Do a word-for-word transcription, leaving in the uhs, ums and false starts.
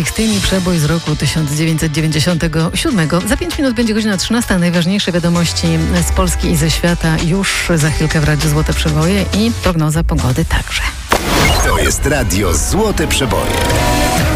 Sixteen, przebój z roku tysiąc dziewięćset dziewięćdziesiątego siódmego. Za pięć minut będzie godzina trzynasta. Najważniejsze wiadomości z Polski i ze świata już za chwilkę w Radiu Złote Przeboje i prognoza pogody także. To jest Radio Złote Przeboje.